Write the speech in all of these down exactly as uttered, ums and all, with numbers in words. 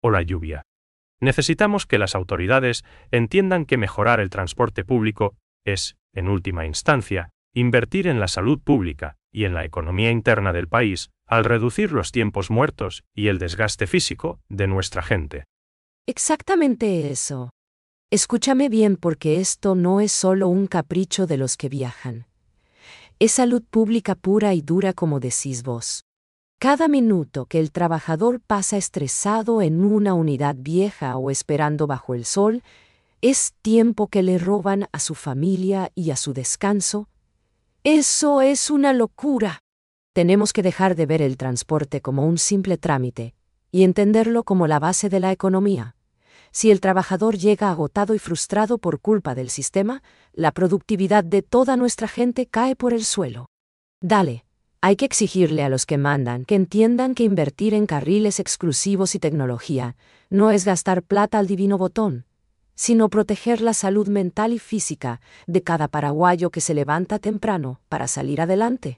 o la lluvia. Necesitamos que las autoridades entiendan que mejorar el transporte público es, en última instancia, invertir en la salud pública y en la economía interna del país, al reducir los tiempos muertos y el desgaste físico de nuestra gente. Exactamente eso. Escúchame bien, porque esto no es solo un capricho de los que viajan. Es salud pública pura y dura, como decís vos. Cada minuto que el trabajador pasa estresado en una unidad vieja o esperando bajo el sol es tiempo que le roban a su familia y a su descanso. Eso es una locura. Tenemos que dejar de ver el transporte como un simple trámite y entenderlo como la base de la economía. Si el trabajador llega agotado y frustrado por culpa del sistema, la productividad de toda nuestra gente cae por el suelo. Dale, hay que exigirle a los que mandan que entiendan que invertir en carriles exclusivos y tecnología no es gastar plata al divino botón, sino proteger la salud mental y física de cada paraguayo que se levanta temprano para salir adelante.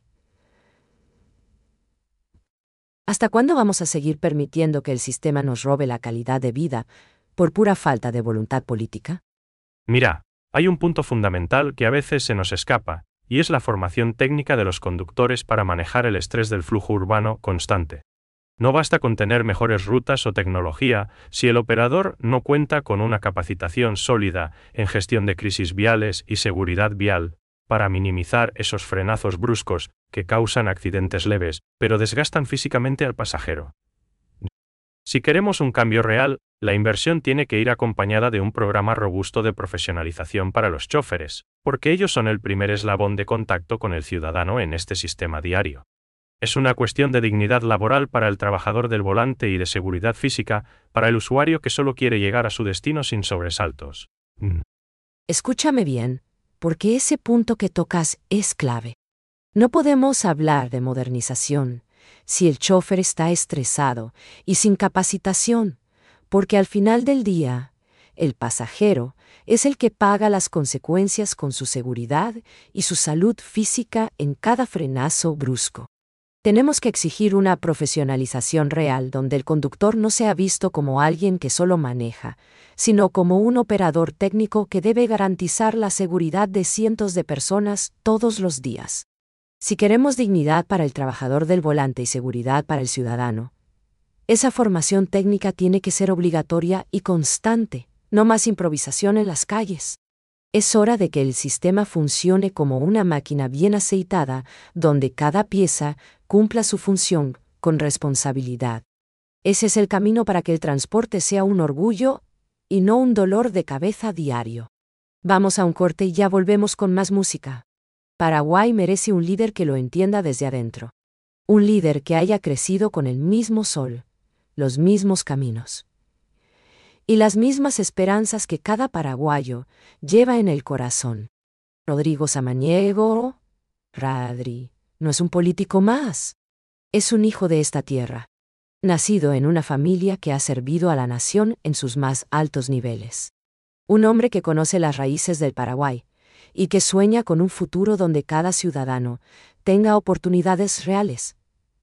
¿Hasta cuándo vamos a seguir permitiendo que el sistema nos robe la calidad de vida por pura falta de voluntad política? Mira, hay un punto fundamental que a veces se nos escapa, y es la formación técnica de los conductores para manejar el estrés del flujo urbano constante. No basta con tener mejores rutas o tecnología si el operador no cuenta con una capacitación sólida en gestión de crisis viales y seguridad vial, para minimizar esos frenazos bruscos que causan accidentes leves, pero desgastan físicamente al pasajero. Si queremos un cambio real, la inversión tiene que ir acompañada de un programa robusto de profesionalización para los chóferes, porque ellos son el primer eslabón de contacto con el ciudadano en este sistema diario. Es una cuestión de dignidad laboral para el trabajador del volante y de seguridad física para el usuario que solo quiere llegar a su destino sin sobresaltos. Mm. Escúchame bien, porque ese punto que tocas es clave. No podemos hablar de modernización si el chofer está estresado y sin capacitación, porque al final del día, el pasajero es el que paga las consecuencias con su seguridad y su salud física en cada frenazo brusco. Tenemos que exigir una profesionalización real donde el conductor no sea visto como alguien que solo maneja, sino como un operador técnico que debe garantizar la seguridad de cientos de personas todos los días. Si queremos dignidad para el trabajador del volante y seguridad para el ciudadano, esa formación técnica tiene que ser obligatoria y constante, no más improvisación en las calles. Es hora de que el sistema funcione como una máquina bien aceitada, donde cada pieza cumpla su función con responsabilidad. Ese es el camino para que el transporte sea un orgullo y no un dolor de cabeza diario. Vamos a un corte y ya volvemos con más música. Paraguay merece un líder que lo entienda desde adentro. Un líder que haya crecido con el mismo sol, los mismos caminos y las mismas esperanzas que cada paraguayo lleva en el corazón. Rodrigo Samaniego, Radri, no es un político más. Es un hijo de esta tierra, nacido en una familia que ha servido a la nación en sus más altos niveles. Un hombre que conoce las raíces del Paraguay y que sueña con un futuro donde cada ciudadano tenga oportunidades reales.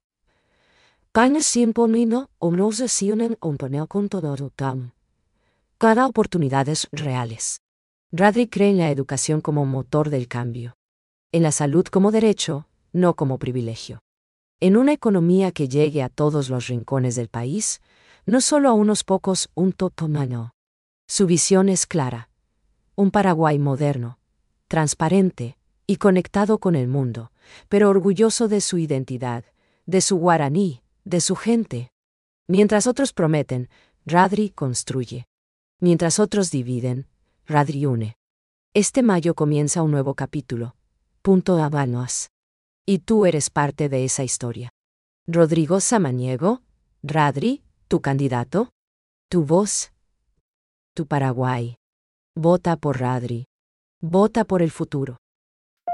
Cada oportunidades reales. Radri cree en la educación como motor del cambio. En la salud como derecho, no como privilegio. En una economía que llegue a todos los rincones del país, no solo a unos pocos, un totomano. Su visión es clara. Un Paraguay moderno, transparente y conectado con el mundo, pero orgulloso de su identidad, de su guaraní, de su gente. Mientras otros prometen, Radri construye. Mientras otros dividen, Radri une. Este mayo comienza un nuevo capítulo. Punto Habanos. Y tú eres parte de esa historia. Rodrigo Samaniego, Radri, tu candidato, tu voz, tu Paraguay. Vota por Radri. Vota por el futuro.